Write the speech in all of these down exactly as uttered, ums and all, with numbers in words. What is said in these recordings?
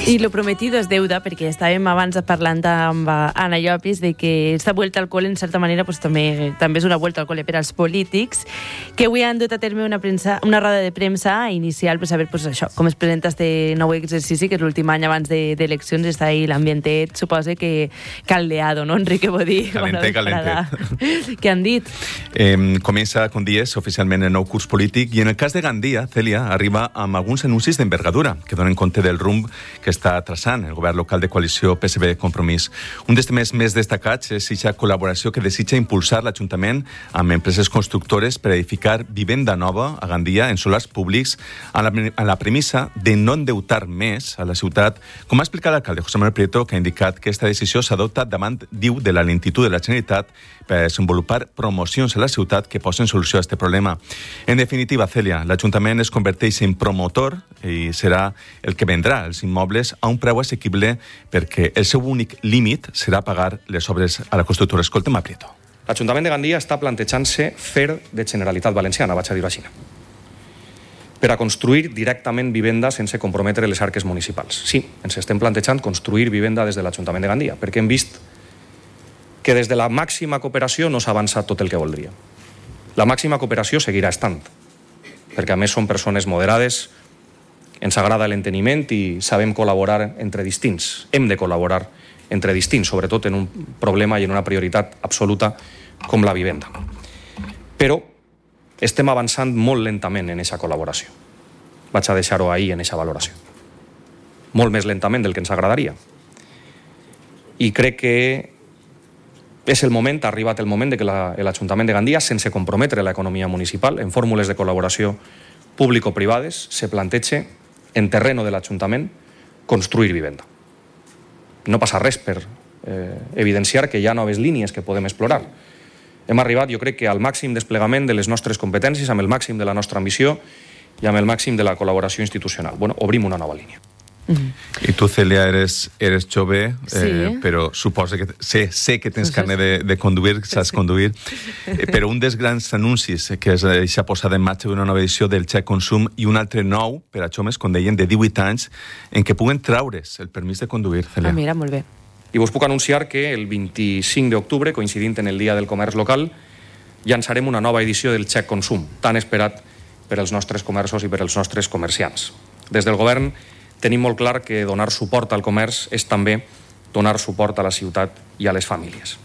I lo prometido és deuda, perquè estàvem abans parlant amb Anna Llopis de que esta vuelta al col·le, en certa manera, pues, també, també és una vuelta al col·le per als polítics, que avui han dut a terme una, premsa, una roda de premsa inicial per saber pues, això, com es presenta este nou exercici, que és l'últim any abans d'eleccions, de, està ahí l'ambientet, suposa que caldeado, no, Enrique Bodí? Calentet, calentet. Què han dit? Eh, comença, com dies, oficialment el nou curs polític, i en el cas de Gandia, Cèlia, arriba amb alguns anuncis d'envergadura, que donen compte del rumb que està traçant el govern local de coalició P S B Compromís. Un dels temes més destacats és aquesta col·laboració que desitja impulsar l'Ajuntament amb empreses constructores per edificar vivenda nova a Gandia en solars públics a la, a la premissa de no endeutar més a la ciutat, com ha explicat l'alcalde José Manuel Prieto, que ha indicat que aquesta decisió s'adopta davant, diu, de la lentitud de la Generalitat per desenvolupar promocions a la ciutat que posen solució a aquest problema. En definitiva, Cèlia, l'Ajuntament es converteix en promotor i serà el que vendrà els immobles a un preu assequible perquè el seu únic límit serà pagar les obres a la constructora. Escoltem a Prieto. L'Ajuntament de Gandia està plantejant-se fer de Generalitat Valenciana, vaig a dir-ho així, per a construir directament vivenda sense comprometre les arques municipals. Sí, ens estem plantejant construir vivenda des de l'Ajuntament de Gandia, perquè hem vist que des de la màxima cooperació no s'ha avançat tot el que voldria. La màxima cooperació seguirà estant, perquè a més són persones moderades, ens agrada l'enteniment i sabem col·laborar entre distints. Hem de col·laborar entre distints, sobretot en un problema i en una prioritat absoluta com la vivenda. Però estem avançant molt lentament en aquesta col·laboració. Vaig a deixar-ho ahir en aquesta valoració. Molt més lentament del que ens agradaria. I crec que és el moment, ha arribat el moment de que l'Ajuntament de Gandia, sense comprometre l'economia municipal, en fórmules de col·laboració público-privades, se planteja en terreno de l'Ajuntament construir vivenda. No passa res per eh, evidenciar que hi ha noves línies que podem explorar. Hem arribat, jo crec que al màxim desplegament de les nostres competències, amb el màxim de la nostra ambició i amb el màxim de la col·laboració institucional. Bueno, obrim una nova línia. Mm-hmm. I tu, Cèlia, eres, eres jove, eh, sí. però suposo que sé, sé que tens carnet de, de conduir, saps sí. conduir, eh, però un dels grans anuncis que és aquesta posada en marxa d'una nova edició del xec consum i un altre nou per a joves, com deien, de divuit anys, en què puguen traure's el permís de conduir, Cèlia. Ah, mira, molt bé. I vos puc anunciar que el vint-i-cinc d'octubre, coincidint en el Dia del Comerç Local, llançarem una nova edició del xec consum, tan esperat per als nostres comerços i per als nostres comerciants. Des del govern tenim molt clar que donar suport al comerç és també donar suport a la ciutat i a les famílies.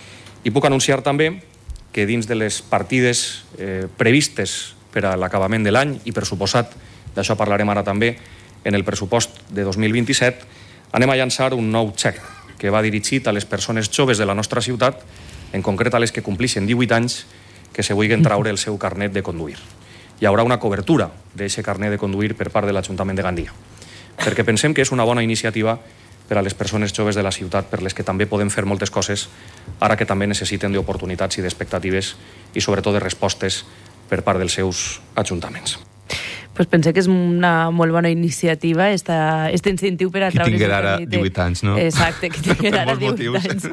I puc anunciar també que dins de les partides eh, previstes per a l'acabament de l'any i per suposat, d'això parlarem ara també, en el pressupost de dos mil vint-i-set, anem a llançar un nou xec que va dirigit a les persones joves de la nostra ciutat, en concret a les que complixen divuit anys, que se vulguin traure el seu carnet de conduir. Hi haurà una cobertura d'aquest carnet de conduir per part de l'Ajuntament de Gandia, perquè pensem que és una bona iniciativa per a les persones joves de la ciutat, per les que també podem fer moltes coses, ara que també necessiten d'oportunitats i d'expectatives i sobretot de respostes per part dels seus ajuntaments. Pues pensé que és una molt bona iniciativa esta, este incentiu per a qui traure... Qui tinguera ara divuit anys, no? Exacte, qui tinguera ara divuit anys.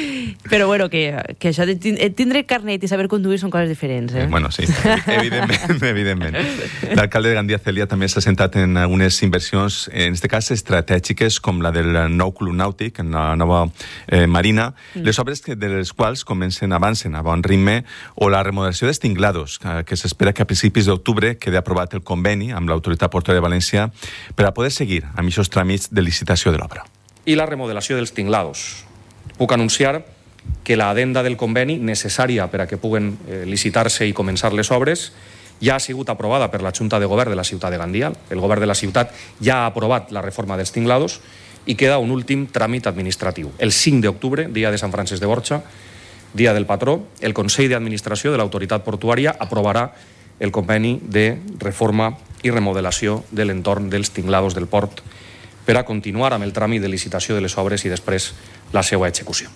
Però bueno, que, que això de tindre carnet i saber conduir són coses diferents, eh? eh bueno, sí, evidentment, evidentment. L'alcalde de Gandia, Cèlia, també s'ha centrat en algunes inversions, en aquest cas estratègiques, com la del nou club nàutic, en la nova eh, marina, mm. les obres que, de les quals comencen, avancen a bon ritme, o la remodelació dels tinglados, que, que s'espera que a principis d'octubre quedi aprovat el conveni amb l'Autoritat Portuària de València per a poder seguir amb aquests tràmits de licitació de l'obra. I la remodelació dels tinglados. Puc anunciar que l'adenda del conveni necessària per a que puguen eh, licitar-se i començar les obres ja ha sigut aprovada per la Junta de Govern de la ciutat de Gandia. El govern de la ciutat ja ha aprovat la reforma dels tinglados i queda un últim tràmit administratiu. El cinc d'octubre, dia de Sant Francesc de Borja, dia del patró, el Consell d'Administració de l'Autoritat Portuària aprovarà el conveni de reforma i remodelació de l'entorn dels tinglados del port per a continuar amb el tràmit de licitació de les obres i després la seva execució.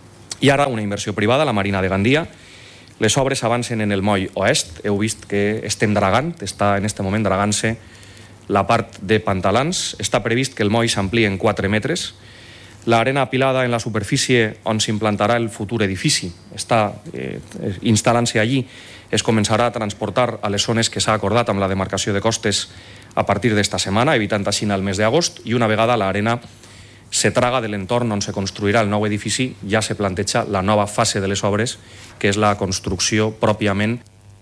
I ara una inversió privada, la Marina de Gandia. Les obres avancen en el moll oest. Heu vist que estem dragant, està en aquest moment dragant-se la part de pantalans. Està previst que el moll s'ampli en quatre metres. L'arena apilada en la superfície on s'implantarà el futur edifici està eh, instal·lant-se allí. Es començarà a transportar a les zones que s'ha acordat amb la demarcació de costes a partir d'esta setmana, evitant així el mes d'agost, i una vegada l'arena se traga de l'entorn on se construirà el nou edifici, ja se planteja la nova fase de les obres, que és la construcció pròpiament.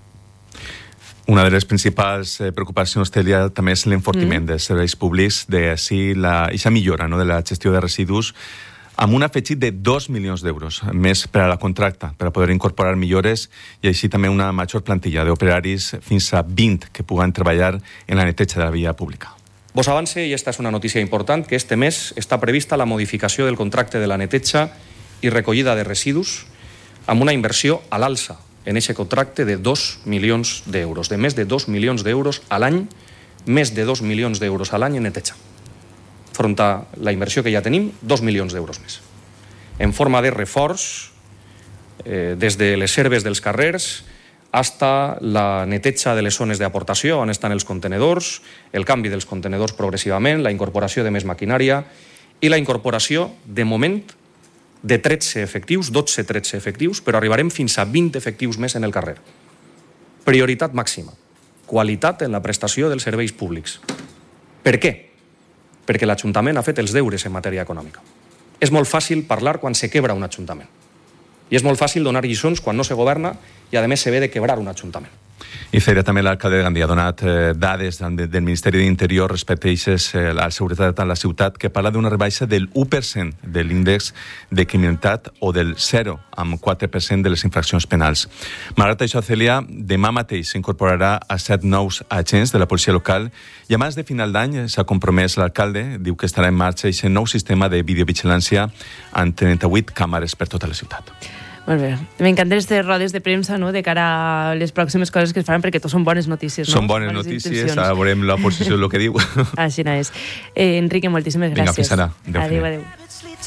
Una de les principals eh, preocupacions, Cèlia, també és l'enfortiment mm. dels serveis públics, de així la, aquesta millora, no?, de la gestió de residus, amb un afegit de dos milions d'euros més per a la contracta, per a poder incorporar millores i així també una major plantilla d'operaris fins a vint que puguen treballar en la neteja de la via pública. Vos avance, i esta és una notícia important, que este mes està prevista la modificació del contracte de la neteja i recollida de residus amb una inversió a l'alça en aquest contracte de dos milions d'euros, de més de dos milions d'euros a l'any, més de dos milions d'euros a l'any en neteja. Front a la inversió que ja tenim, dos milions d'euros més. En forma de reforç, eh, des de les serves dels carrers hasta la neteja de les zones d'aportació on estan els contenedors, el canvi dels contenedors progressivament, la incorporació de més maquinària i la incorporació, de moment, de tretze efectius, dotze tretze efectius, però arribarem fins a vint efectius més en el carrer. Prioritat màxima. Qualitat en la prestació dels serveis públics. Per què? Perquè l'Ajuntament ha fet els deures en matèria econòmica. És molt fàcil parlar quan se quebra un Ajuntament. I és molt fàcil donar lliçons quan no se governa i, a més, se ve de quebrar un Ajuntament. I Cèlia, també l'alcalde de Gandia ha donat eh, dades del Ministeri d'Interior respecte a eh, la seguretat a la ciutat, que parla d'una rebaixa del u per cent de l'índex de criminalitat o del zero coma quatre per cent de les infraccions penals. Malgrat això, Cèlia, demà mateix s'incorporarà a set nous agents de la policia local i abans de final d'any s'ha compromès l'alcalde, diu que estarà en marxa aquest nou sistema de videovigilància amb trenta-vuit càmeres per tota la ciutat. Molt bé. M'encanten aquestes rodes de premsa, no?, de cara a les pròximes coses que es faran, perquè tot són bones notícies, no? Són bones, bones notícies, ara veurem l'oposició del que diu. Així no és. Eh, Enrique, moltíssimes gràcies. Vinga, fins ara. Adéu, adéu.